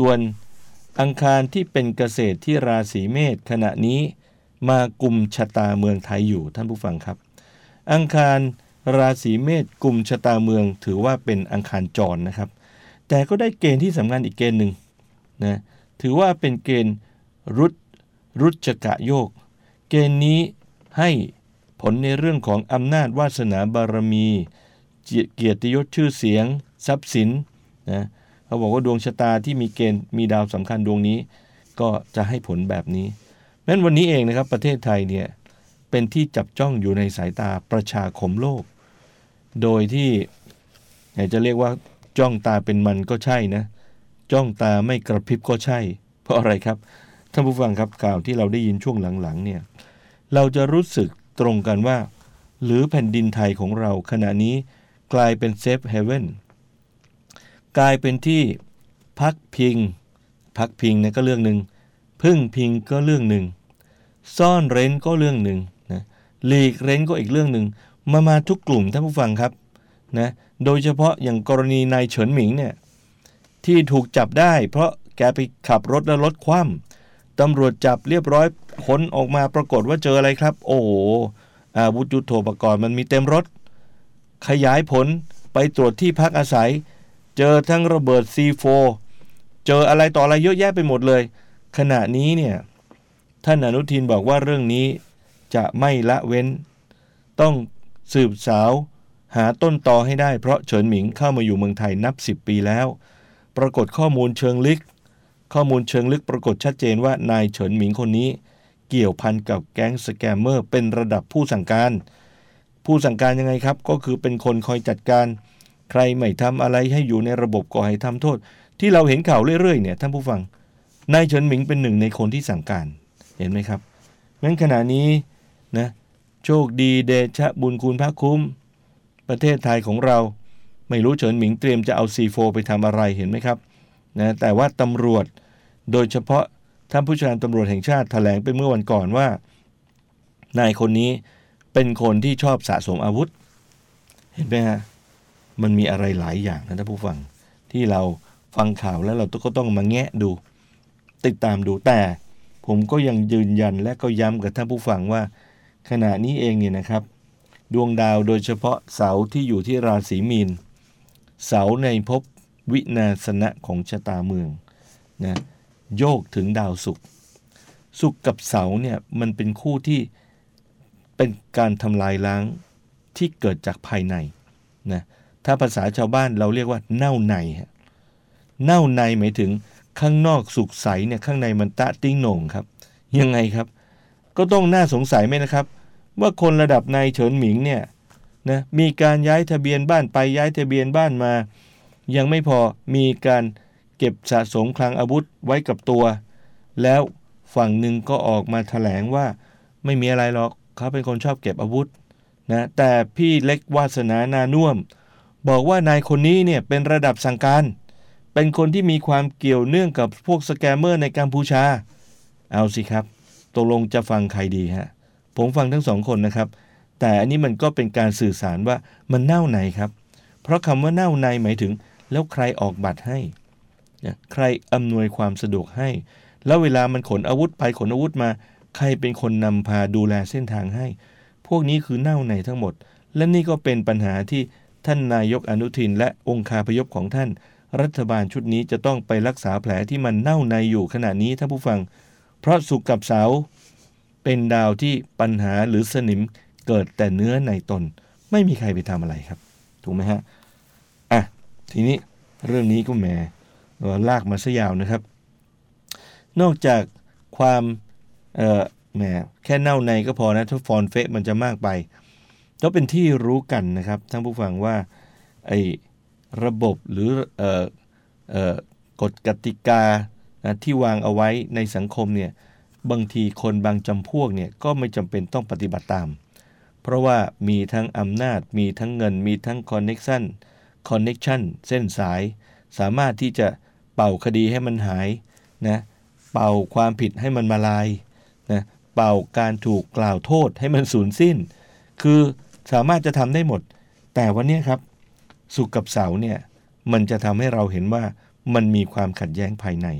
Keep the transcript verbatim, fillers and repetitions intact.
ส่วนอังคารที่เป็นเกษตรที่ราศีเมษขณะนี้มากุมชะตาเมืองไทยอยู่ท่านผู้ฟังครับอังคารราศีเมษกุมชะตาเมืองถือว่าเป็นอังคารจรนะครับแต่ก็ได้เกณฑ์ที่สำคัญอีกเกณฑ์หนึ่งนะถือว่าเป็นเกณฑ์รุจรุจกะโยกเกณฑ์นี้ให้ผลในเรื่องของอำนาจวาสนาบารมีเกียรติยศชื่อเสียงทรัพย์สินนะเขาบอกว่าดวงชะตาที่มีเกณฑ์มีดาวสำคัญดวงนี้ก็จะให้ผลแบบนี้เพราะฉะนั้นวันนี้เองนะครับประเทศไทยเนี่ยเป็นที่จับจ้องอยู่ในสายตาประชาคมโลกโดยที่อยากจะเรียกว่าจ้องตาเป็นมันก็ใช่นะจ้องตาไม่กระพริบก็ใช่เพราะอะไรครับท่านผู้ฟังครับข่าวที่เราได้ยินช่วงหลังๆเนี่ยเราจะรู้สึกตรงกันว่าหรือแผ่นดินไทยของเราขณะนี้กลายเป็นเซฟเฮเว่นกลายเป็นที่พักพิงพักพิงนะก็เรื่องหนึ่งพึ่งพิงก็เรื่องหนึ่งซ่อนเร้นก็เรื่องหนึ่งนะหลีกเร้นก็อีกเรื่องหนึ่งมามาทุกกลุ่มท่านผู้ฟังครับนะโดยเฉพาะอย่างกรณีนายเฉินหมิงเนี่ยที่ถูกจับได้เพราะแกไปขับรถแล้วรถคว่ำตำรวจจับเรียบร้อยค้นออกมาปรากฏว่าเจออะไรครับโอ้โหอาวุธยุทโธปกรณ์มันมีเต็มรถขยายผลไปตรวจที่พักอาศัยเจอทั้งระเบิด ซี โฟร์ เจออะไรต่ออะไรเยอะแยะไปหมดเลยขณะนี้เนี่ยท่านอนุทินบอกว่าเรื่องนี้จะไม่ละเว้นต้องสืบสาวหาต้นตอให้ได้เพราะเฉินหมิงเข้ามาอยู่เมืองไทยนับสิบปีแล้วปรากฏข้อมูลเชิงลึกข้อมูลเชิงลึกปรากฏชัดเจนว่านายเฉินหมิงคนนี้เกี่ยวพันกับแก๊งสแกมเมอร์เป็นระดับผู้สั่งการผู้สั่งการยังไงครับก็คือเป็นคนคอยจัดการใครไม่ทำอะไรให้อยู่ในระบบก็ให้ทำโทษที่เราเห็นข่าวเรื่อยๆเนี่ยท่านผู้ฟังนายเฉินหมิงเป็นหนึ่งในคนที่สั่งการเห็นไหมครับงั้นขณะนี้นะโชคดีเดชะบุญคุณพระคุ้มประเทศไทยของเราไม่รู้เฉินหมิงเตรียมจะเอา ซี โฟร์ ไปทำอะไรเห็นไหมครับนะแต่ว่าตำรวจโดยเฉพาะท่านผู้บัญชาการตำรวจแห่งชาติแถลงไปเมื่อวันก่อนว่านายคนนี้เป็นคนที่ชอบสะสมอาวุธเห็นไหมฮะมันมีอะไรหลายอย่างนะท่านผู้ฟังที่เราฟังข่าวแล้วเราก็ต้องมาแงะดูติดตามดูแต่ผมก็ยังยืนยันและก็ย้ำกับท่านผู้ฟังว่าขณะนี้เองเนี่ยนะครับดวงดาวโดยเฉพาะเสาร์ที่อยู่ที่ราศีมีนเสาในภพวินาศนะของชะตาเมืองนะโยกถึงดาวศุกร์ศุกร์กับเสาร์เนี่ยมันเป็นคู่ที่เป็นการทำลายล้างที่เกิดจากภายในนะถ้าภาษาชาวบ้านเราเรียกว่าเน่าในเน่าในหมายถึงข้างนอกสุกใสเนี่ยข้างในมันตะติ้งโหน่งครับยังไงครับก็ต้องน่าสงสัยไหมนะครับว่าคนระดับนายเฉินหมิงเนี่ยนะมีการย้ายทะเบียนบ้านไปย้ายทะเบียนบ้านมายังไม่พอมีการเก็บสะสมคลังอาวุธไว้กับตัวแล้วฝั่งหนึ่งก็ออกมาแถลงว่าไม่มีอะไรหรอกเขาเป็นคนชอบเก็บอาวุธนะแต่พี่เล็กวาสนานานุ่มบอกว่านายคนนี้เนี่ยเป็นระดับสั่งการเป็นคนที่มีความเกี่ยวเนื่องกับพวกสแกมเมอร์ในกัมพูชาเอาสิครับตกลงจะฟังใครดีฮะผมฟังทั้งสองคนนะครับแต่อันนี้มันก็เป็นการสื่อสารว่ามันเน่าในครับเพราะคำว่าเน่าในหมายถึงแล้วใครออกบัตรให้ใครอำนวยความสะดวกให้แล้วเวลามันขนอาวุธไปขนอาวุธมาใครเป็นคนนำพาดูแลเส้นทางให้พวกนี้คือเน่าในทั้งหมดและนี่ก็เป็นปัญหาที่ท่านนายกอนุทินและองคาพยพของท่านรัฐบาลชุดนี้จะต้องไปรักษาแผลที่มันเน่าในอยู่ขณะนี้ท่านผู้ฟังเพราะศุกร์กับเสาร์เป็นดาวที่ปัญหาหรือสนิมเกิดแต่เนื้อในตนไม่มีใครไปทำอะไรครับถูกไหมฮะอ่ะทีนี้เรื่องนี้ก็แหมลากมาซะยาวนะครับนอกจากความเอ่อแหมแค่เน่าในก็พอนะถ้าฟอนเฟะมันจะมากไปก็เป็นที่รู้กันนะครับท่านผู้ฟังว่าไอ้ระบบหรือเอ่อเอ่อกฎกติกานะที่วางเอาไว้ในสังคมเนี่ยบางทีคนบางจำพวกเนี่ยก็ไม่จำเป็นต้องปฏิบัติตามเพราะว่ามีทั้งอำนาจมีทั้งเงินมีทั้งคอนเน็กชันคอนเน็กชันเส้นสายสามารถที่จะเป่าคดีให้มันหายนะเป่าความผิดให้มันมาลายนะเป่าการถูกกล่าวโทษให้มันสูญสิ้นคือสามารถจะทำได้หมดแต่วันนี้ครับศุกร์กับเสาร์เนี่ยมันจะทำให้เราเห็นว่ามันมีความขัดแย้งภายใน